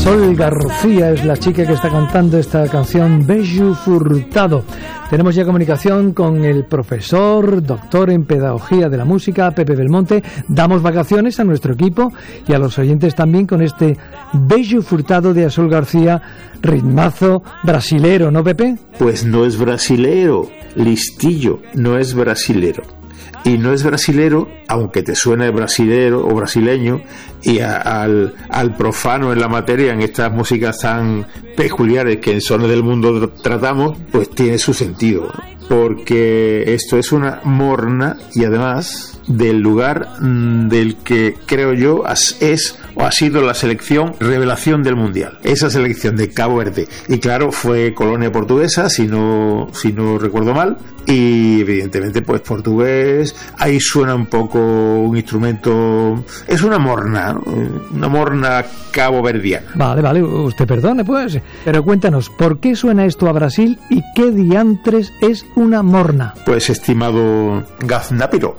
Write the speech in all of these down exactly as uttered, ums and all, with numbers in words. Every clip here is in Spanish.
Sol García es la chica que está cantando esta canción, Bello Furtado. Tenemos ya comunicación con el profesor, doctor en Pedagogía de la Música, Pepe Belmonte. Damos vacaciones a nuestro equipo y a los oyentes también con este Bello Furtado de Sol García, ritmazo brasilero, ¿no, Pepe? Pues no es brasilero, listillo, no es brasilero. Y no es brasilero, aunque te suene brasilero o brasileño, y a, al, al profano en la materia, en estas músicas tan peculiares que en Sones del Mundo tratamos, pues tiene su sentido, porque esto es una morna y además del lugar mmm, del que creo yo es o ha sido la selección revelación del Mundial, esa selección de Cabo Verde, y claro, fue colonia portuguesa, si no, si no recuerdo mal, y evidentemente pues portugués, ahí suena un poco un instrumento, es una morna, ¿no? Una morna caboverdiana. Vale, vale, usted perdone pues, pero cuéntanos, ¿por qué suena esto a Brasil y qué diantres es una morna? Pues estimado Gaznápiro,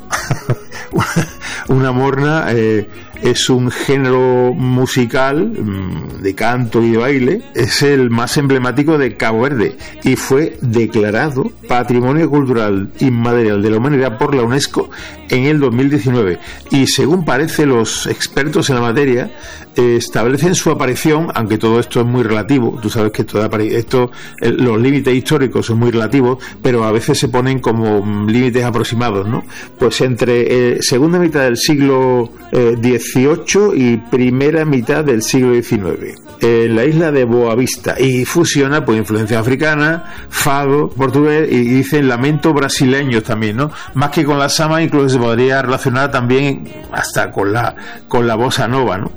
una morna eh, es un género musical de canto y de baile, es el más emblemático de Cabo Verde y fue declarado Patrimonio Cultural Inmaterial de la Humanidad por la UNESCO en el dos mil diecinueve, y según parece los expertos en la materia eh, establecen su aparición, aunque todo esto es muy relativo, tú sabes que esto, esto eh, los límites históricos son muy relativos, pero a veces se ponen como límites aproximados, ¿no? Pues entre eh, segunda mitad del siglo eh, dieciocho y primera mitad del siglo diecinueve, en la isla de Boavista, y fusiona pues influencia africana, fado, portugués, y dicen lamento brasileños también, ¿no? Más que con la samba, incluso se podría relacionar también hasta con la con la bossa nova, ¿no?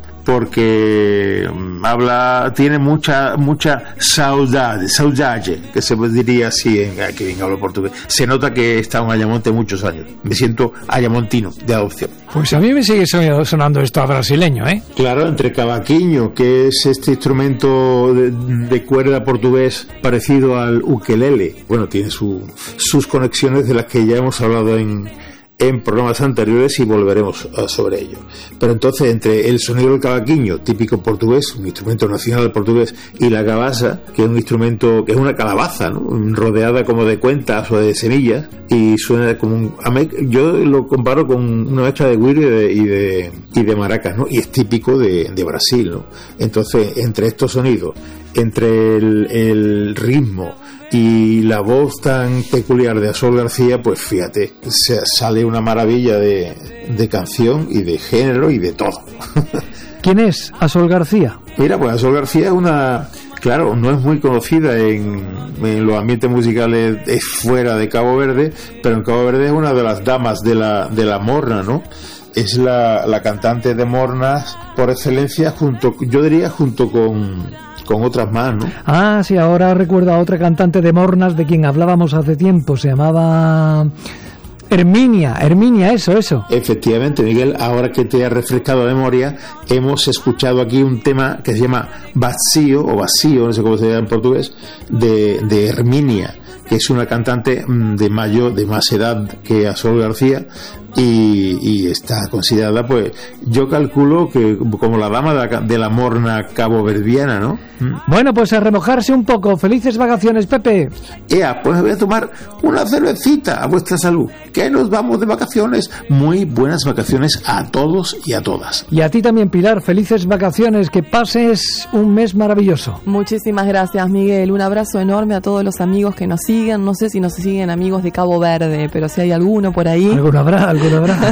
Porque habla, tiene mucha mucha saudade, saudade, que se diría así en aquí en hablo portugués. Se nota que he estado en Ayamonte muchos años. Me siento ayamontino de adopción. Pues a mí me sigue sonando esto a brasileño, ¿eh? Claro, entre cavaquinho, que es este instrumento de, de cuerda portugués parecido al ukelele. Bueno, tiene su, sus conexiones de las que ya hemos hablado en en programas anteriores y volveremos sobre ello. Pero entonces, entre el sonido del cavaquinho, típico portugués, un instrumento nacional portugués, y la cabasa, que es un instrumento, que es una calabaza, ¿no? Rodeada como de cuentas o de semillas, y suena como un... Yo lo comparo con una mezcla de güiro y de, y de, y de maracas, ¿no? Y es típico de, de Brasil, ¿no? Entonces, entre estos sonidos, entre el, el ritmo y la voz tan peculiar de Sol García, pues fíjate, se sale una maravilla de, de canción y de género y de todo. ¿Quién es Sol García? Mira, pues Sol García es una... Claro, no es muy conocida en, en los ambientes musicales, es fuera de Cabo Verde, pero en Cabo Verde es una de las damas de la, de la morna, ¿no? Es la, la cantante de mornas por excelencia, junto, yo diría junto con... con otras más, ¿no? Ah, sí, ahora recuerdo a otra cantante de mornas de quien hablábamos hace tiempo, se llamaba Herminia, Herminia, eso, eso. Efectivamente, Miguel, ahora que te ha refrescado la memoria, hemos escuchado aquí un tema que se llama Vacío, o Vacío, no sé cómo se llama en portugués, de, de Herminia, que es una cantante de mayor, de más edad que Sol García, y, y está considerada, pues, yo calculo que como la dama de la, de la morna caboverdiana, ¿no? Bueno, pues a remojarse un poco. Felices vacaciones, Pepe. Ea, pues voy a tomar una cervecita a vuestra salud, que nos vamos de vacaciones. Muy buenas vacaciones a todos y a todas. Y a ti también, Pilar, felices vacaciones, que pases un mes maravilloso. Muchísimas gracias, Miguel. Un abrazo enorme a todos los amigos que nos siguen. No sé si nos siguen amigos de Cabo Verde, pero si hay alguno por ahí. Alguno habrá, alguno habrá.